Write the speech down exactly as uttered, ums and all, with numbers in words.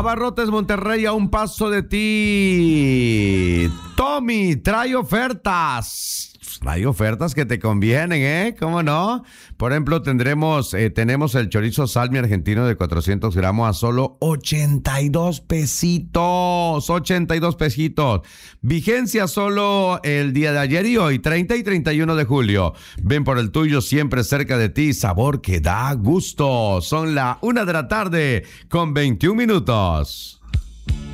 Abarrotes Monterrey, a un paso de ti. Tommy, trae ofertas. Trae ofertas que te convienen, ¿eh? ¿Cómo no? Por ejemplo, tendremos, eh, tenemos el chorizo salmi argentino de cuatrocientos gramos a solo ochenta y dos pesitos. ochenta y dos pesitos. Vigencia solo el día de ayer y hoy, treinta y treinta y uno de julio. Ven por el tuyo, siempre cerca de ti. Sabor que da gusto. Son la una de la tarde con veintiún minutos.